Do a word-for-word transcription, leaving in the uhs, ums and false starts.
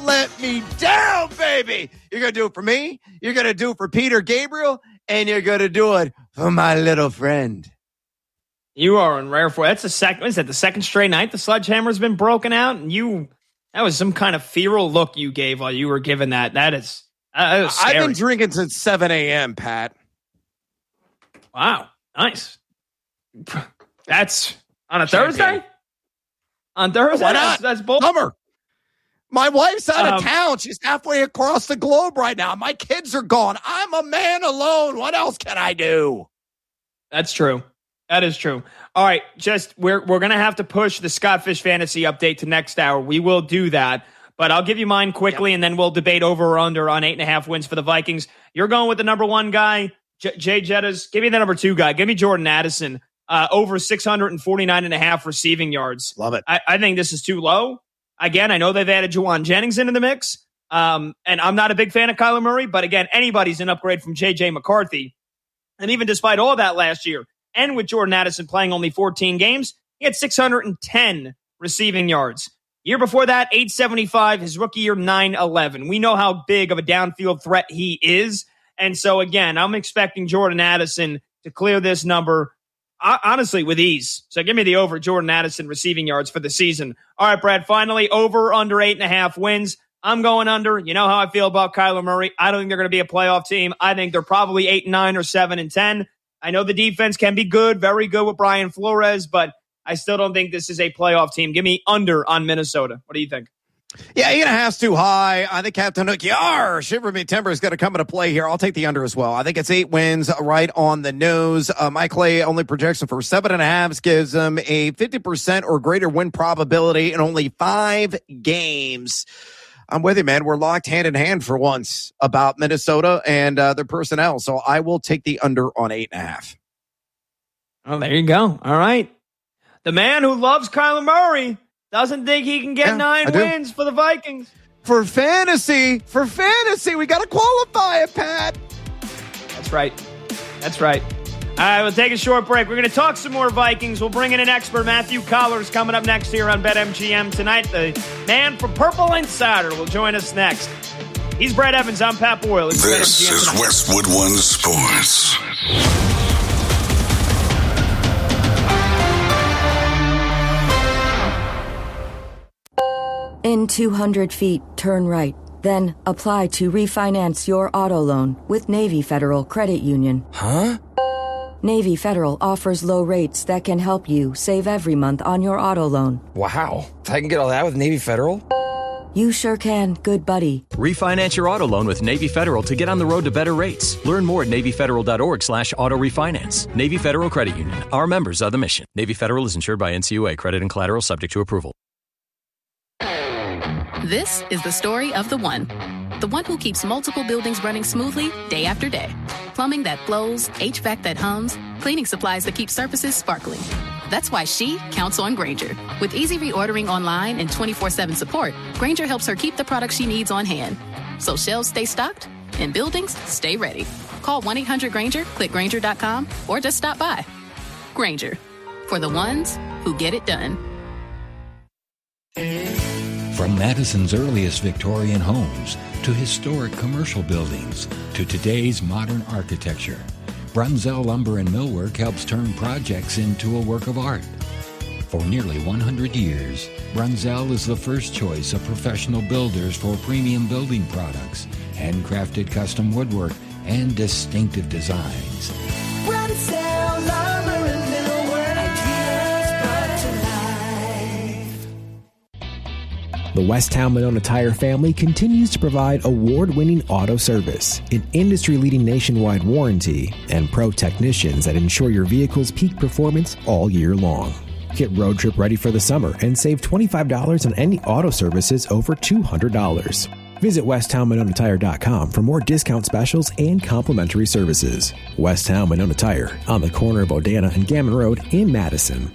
let me down, baby. You're going to do it for me. You're going to do it for Peter Gabriel. And you're going to do it for my little friend. You are in rare form. That's the second, is that the second straight night the sledgehammer's been broken out? And you, that was some kind of feral look you gave while you were giving that. That is, uh, that was scary. I've been drinking since seven a.m., Pat. Wow. Nice. That's on a Champion. Thursday? On Thursday? Why not? That's, that's bull. Summer. My wife's out um, of town. She's halfway across the globe right now. My kids are gone. I'm a man alone. What else can I do? That's true. That is true. All right, just we're we're gonna have to push the Scott Fish fantasy update to next hour. We will do that, but I'll give you mine quickly, yep. and then we'll debate over or under on eight and a half wins for the Vikings. You're going with the number one guy, J- Jay Jettas. Give me the number two guy. Give me Jordan Addison. Uh, over six hundred forty-nine and a half receiving yards. Love it. I, I think this is too low. Again, I know they've added Juwan Jennings into the mix, um, and I'm not a big fan of Kyler Murray, but again, anybody's an upgrade from J J McCarthy. And even despite all that last year, and with Jordan Addison playing only fourteen games, he had six hundred ten receiving yards. Year before that, eight seventy-five. His rookie year, nine eleven. We know how big of a downfield threat he is. And so, again, I'm expecting Jordan Addison to clear this number, honestly, with ease. So give me the over Jordan Addison receiving yards for the season. All right, Brad, finally, over under eight and a half wins. I'm going under. You know how I feel about Kyler Murray. I don't think they're going to be a playoff team. I think they're probably eight and nine or seven and ten. I know the defense can be good, very good with Brian Flores, but I still don't think this is a playoff team. Give me under on Minnesota. What do you think? Yeah, eight and a half's too high. I think Captain Hook, yar, Shiver Me Timber is going to come into play here. I'll take the under as well. I think it's eight wins right on the nose. Uh, Mike Clay only projects for seven and a half, gives them a fifty percent or greater win probability in only five games. I'm with you, man. We're locked hand in hand for once about Minnesota and uh, their personnel. So I will take the under on eight and a half. Oh, there you go. All right. The man who loves Kyler Murray doesn't think he can get yeah, nine wins for the Vikings. For fantasy, for fantasy, we got to qualify it, Pat. That's right. That's right. All right, we'll take a short break. We're going to talk some more Vikings. We'll bring in an expert. Matthew Collars coming up next here on BetMGM tonight. The man from Purple Insider will join us next. He's Brad Evans. I'm Pat Boyle. It's this is tonight. Westwood One Sports. In two hundred feet, turn right. Then apply to refinance your auto loan with Navy Federal Credit Union. Huh? Navy Federal offers low rates that can help you save every month on your auto loan. Wow. I can get all that with Navy Federal? You sure can, good buddy. Refinance your auto loan with Navy Federal to get on the road to better rates. Learn more at NavyFederal.org slash auto refinance. Navy Federal Credit Union. Our members are the mission. Navy Federal is insured by N C U A. Credit and collateral subject to approval. This is the story of the one. The one who keeps multiple buildings running smoothly day after day. Plumbing that flows, H V A C that hums, cleaning supplies that keep surfaces sparkling. That's why she counts on Grainger. With easy reordering online and twenty-four seven support, Grainger helps her keep the products she needs on hand. So shelves stay stocked and buildings stay ready. Call one eight hundred Grainger, click Grainger dot com, or just stop by. Grainger, for the ones who get it done. From Madison's earliest Victorian homes to historic commercial buildings to today's modern architecture, Brunzell Lumber and Millwork helps turn projects into a work of art. For nearly one hundred years, Brunzell is the first choice of professional builders for premium building products, handcrafted custom woodwork, and distinctive designs. Brunzell Lumber and Millwork, ideas brought to life. The Westtown Monona Tire family continues to provide award-winning auto service, an industry-leading nationwide warranty, and pro technicians that ensure your vehicle's peak performance all year long. Get road trip ready for the summer and save twenty-five dollars on any auto services over two hundred dollars. Visit Westtown Monona Tire dot com for more discount specials and complimentary services. Westtown Monona Tire, on the corner of Odana and Gammon Road in Madison.